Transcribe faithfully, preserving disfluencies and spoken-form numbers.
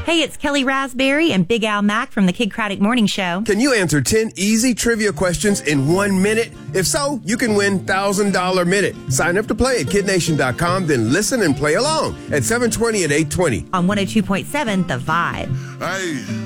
Hey, it's Kelly Raspberry and Big Al Mack from the Kid Craddock Morning Show. Can you answer ten easy trivia questions in one minute? If so, you can win one thousand dollars Minute. Sign up to play at kid nation dot com, then listen and play along at seven twenty and eight twenty. On one oh two point seven The Vibe. Hey.